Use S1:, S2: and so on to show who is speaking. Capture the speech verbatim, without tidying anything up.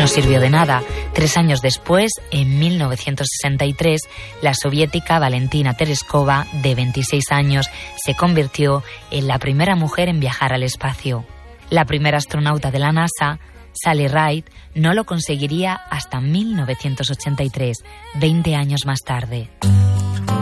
S1: sirvió de nada. Tres años después, en mil novecientos sesenta y tres, la soviética Valentina Tereskova, de veintiséis años, se convirtió en la primera mujer en viajar al espacio. La primera astronauta de la NASA, Sally Ride, no lo conseguiría hasta mil novecientos ochenta y tres, veinte años más tarde.